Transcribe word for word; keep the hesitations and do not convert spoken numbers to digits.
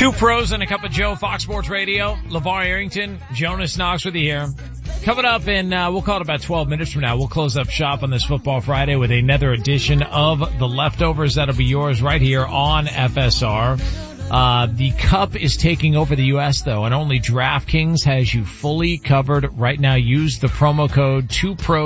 Two pros and a cup of Joe, Fox Sports Radio. LeVar Arrington, Jonas Knox with you here. Coming up in, uh, we'll call it about twelve minutes from now. We'll close up shop on this Football Friday with another edition of The Leftovers. That'll be yours right here on F S R. Uh, the Cup is taking over the U S though, and only DraftKings has you fully covered right now. Use the promo code two pros